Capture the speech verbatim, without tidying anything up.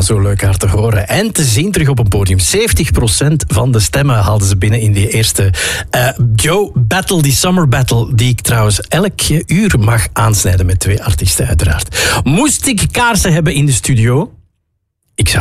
zo leuk haar te horen en te zien terug op een podium. zeventig procent van de stemmen haalden ze binnen in die eerste uh, Joe Battle, die Summer Battle, die ik trouwens elk uur mag aansnijden met twee artiesten uiteraard. Moest ik kaarsen hebben in de studio?